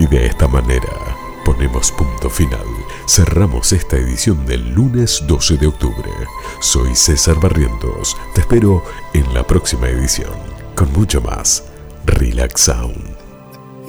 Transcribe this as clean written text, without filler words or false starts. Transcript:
Y de esta manera ponemos punto final. Cerramos esta edición del lunes 12 de octubre. Soy César Barrientos. Te espero en la próxima edición con mucho más Relax Sound.